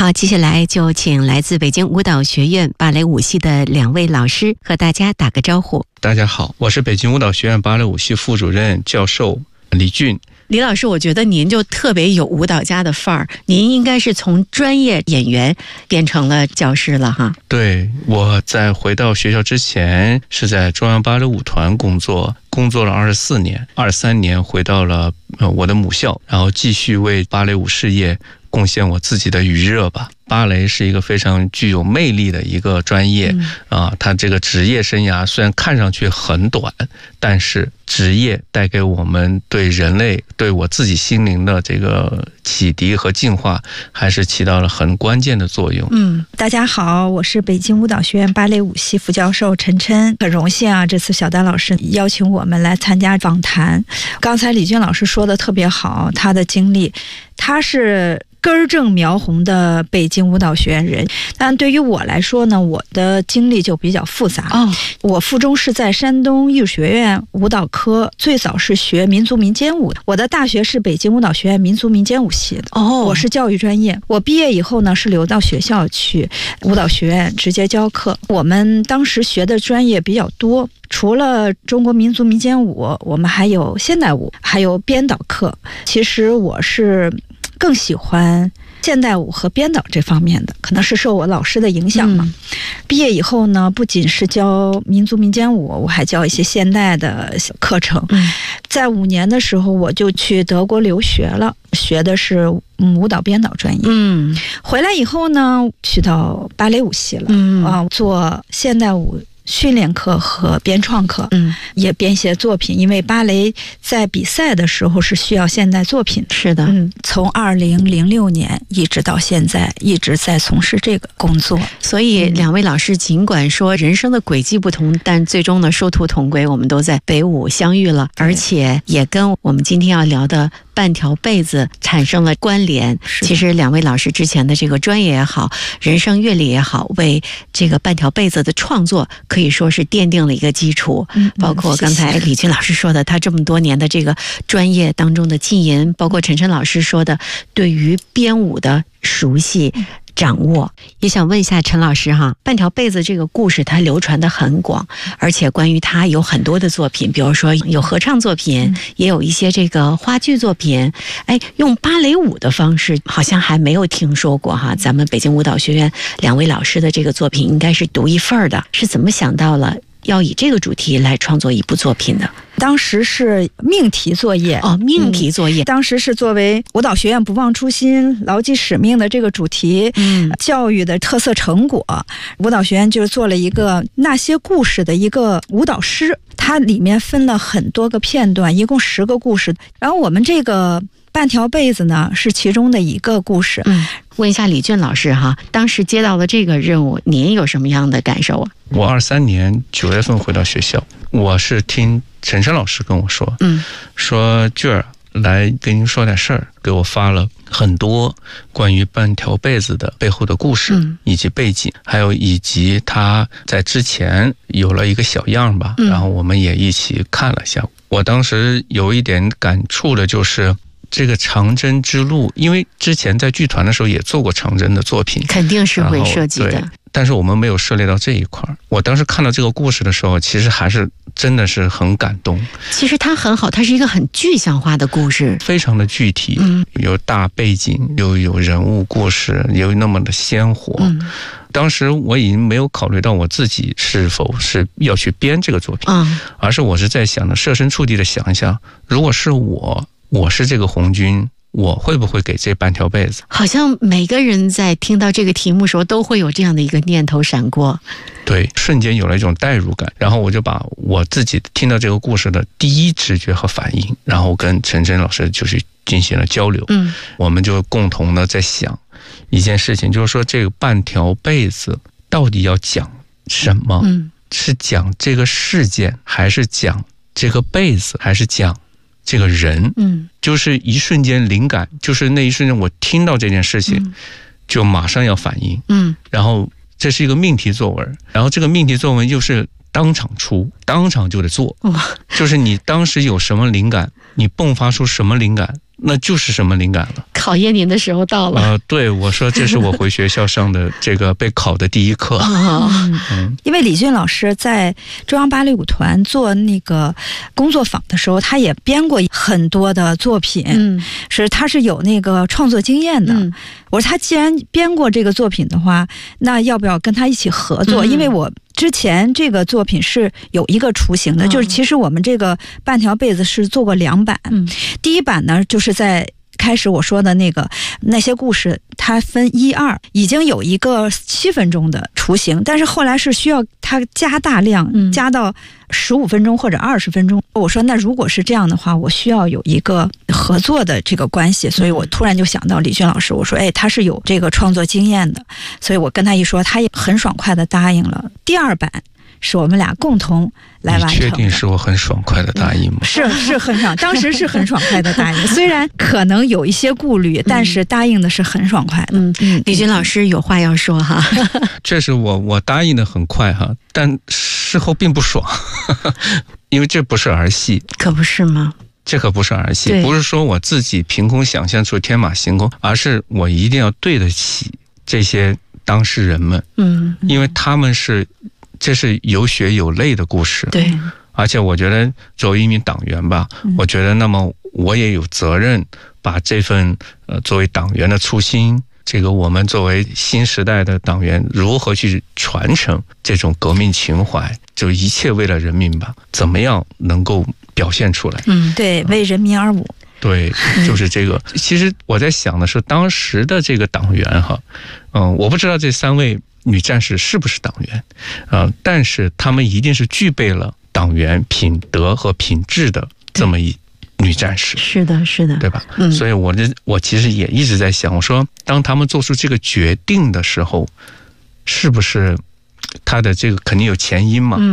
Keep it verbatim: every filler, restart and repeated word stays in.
好，接下来就请来自北京舞蹈学院芭蕾舞系的两位老师和大家打个招呼。 大家好，我是北京舞蹈学院芭蕾舞系副主任教授李俊。 李老师，我觉得您就特别有舞蹈家的范儿，您应该是从专业演员变成了教师了哈？ 对，我在回到学校之前是在中央芭蕾舞团工作，工作了二十四年，二十三年回到了呃我的母校，然后继续为芭蕾舞事业贡献我自己的余热吧。芭蕾是一个非常具有魅力的一个专业、嗯、啊，它这个职业生涯虽然看上去很短，但是职业带给我们对人类对我自己心灵的这个启迪和净化还是起到了很关键的作用。 嗯，大家好，我是北京舞蹈学院芭蕾舞系副教授陈琛，很荣幸啊，这次小丹老师邀请我们来参加访谈。刚才李俊老师说的特别好，他的经历，他是根正苗红的北京舞蹈学院人，但对于我来说呢，我的经历就比较复杂。哦，我附中是在山东艺术学院舞蹈科，最早是学民族民间舞的。我的大学是北京舞蹈学院民族民间舞系的。哦，我是教育专业。我毕业以后呢，是留到学校去舞蹈学院直接教课。我们当时学的专业比较多，除了中国民族民间舞，我们还有现代舞，还有编导课。其实我是更喜欢现代舞和编导这方面的，可能是受我老师的影响嘛。嗯、毕业以后呢，不仅是教民族民间舞，我还教一些现代的课程。嗯、在五年的时候，我就去德国留学了，学的是舞蹈编导专业。嗯，回来以后呢，去到芭蕾舞系了。嗯啊，做现代舞训练课和编创课，嗯，也编写作品，因为芭蕾在比赛的时候是需要现代作品。是的，嗯，从二零零六年一直到现在，一直在从事这个工作。 所以两位老师尽管说人生的轨迹不同，但最终呢殊途同归，我们都在北舞相遇了，而且也跟我们今天要聊的半条被子产生了关联。其实两位老师之前的这个专业也好，人生阅历也好，为这个半条被子的创作可以说是奠定了一个基础。嗯、包括刚才李俊老师说的，他这么多年的这个专业当中的浸淫，包括陈琛老师说的对于编舞的熟悉掌握。也想问一下陈老师哈，半条被子这个故事它流传的很广，而且关于它有很多的作品，比如说有合唱作品，嗯、也有一些这个话剧作品。哎，用芭蕾舞的方式好像还没有听说过哈。咱们北京舞蹈学院两位老师的这个作品应该是独一份的，是怎么想到了要以这个主题来创作一部作品的？ 当时是命题作业哦，命题作业、嗯。 当时是作为舞蹈学院不忘初心、牢记使命的这个主题，嗯，教育的特色成果，舞蹈学院就做了一个那些故事的一个舞蹈诗，它里面分了很多个片段，一共十个故事。然后我们这个半条被子呢，是其中的一个故事。 嗯，问一下李俊老师哈，当时接到了这个任务，您有什么样的感受啊？ 我二三年九月份回到学校，我是听陈琛老师跟我说，嗯，说俊儿来跟您说点事儿，给我发了很多关于半条被子的背后的故事、嗯、以及背景，还有以及他在之前有了一个小样吧、嗯、然后我们也一起看了一下。我当时有一点感触的就是这个长征之路，因为之前在剧团的时候也做过长征的作品， 肯定是会涉及的， 但是我们没有涉猎到这一块。我当时看到这个故事的时候，其实还是真的是很感动。 其实它很好，它是一个很具象化的故事， 非常的具体，嗯，有大背景，又有人物故事，有那么的鲜活。嗯，当时我已经没有考虑到我自己是否是要去编这个作品，嗯，而是我是在想的设身处地的想一想，如果是我，我是这个红军，我会不会给这半条被子？ 好像每个人在听到这个题目的时候都会有这样的一个念头闪过， 对，瞬间有了一种代入感。然后我就把我自己听到这个故事的第一直觉和反应，然后跟陈琛老师就去进行了交流。嗯，我们就共同的在想一件事情，就是说这个半条被子到底要讲什么？嗯，是讲这个事件，还是讲这个被子，还是讲这个人？嗯，就是一瞬间灵感，就是那一瞬间我听到这件事情、嗯、就马上要反应。嗯，然后这是一个命题作文，然后这个命题作文又是当场出，当场就得做。就是你当时有什么灵感，你迸发出什么灵感， 那就是什么灵感了？ 考验您的时候到了。 呃，对，我说这是我回学校上的这个被考的第一课。 嗯嗯、因为李俊老师在中央芭蕾舞团做那个工作坊的时候，他也编过很多的作品，嗯，是他是有那个创作经验的。嗯、我说他既然编过这个作品的话，那要不要跟他一起合作？嗯、因为我之前这个作品是有一个雏形的，嗯、就是其实我们这个半条被子是做过两版，嗯、第一版呢就是在开始我说的那个那些故事，它分一二，已经有一个七分钟的雏形，但是后来是需要它加大量，嗯、加到十五分钟或者二十分钟。我说那如果是这样的话，我需要有一个合作的这个关系，所以我突然就想到李俊老师，我说哎，他是有这个创作经验的，所以我跟他一说，他也很爽快的答应了。第二版是我们俩共同来完成的。 你确定是我很爽快的答应吗？ 嗯、是是很爽，当时是很爽快的答应，虽然可能有一些顾虑，嗯、但是答应的是很爽快的。 嗯嗯，李俊老师有话要说哈。 确实我我答应的很快哈，但事后并不爽，因为这不是儿戏。 可不是吗？ 这可不是儿戏，不是说我自己凭空想象出天马行空，而是我一定要对得起这些当事人们。嗯，因为他们是。这是有血有泪的故事， 对， 而且我觉得作为一名党员吧，嗯、我觉得那么我也有责任把这份呃作为党员的初心，这个我们作为新时代的党员如何去传承这种革命情怀，就一切为了人民吧，怎么样能够表现出来？ 嗯，对，为人民而舞。 对，就是这个。其实我在想的是，当时的这个党员哈，嗯，我不知道这三位女战士是不是党员，呃，但是她们一定是具备了党员品德和品质的这么一女战士。 是的，是的， 对吧？嗯，所以我这我其实也一直在想，我说当他们做出这个决定的时候，是不是他的这个肯定有前因嘛？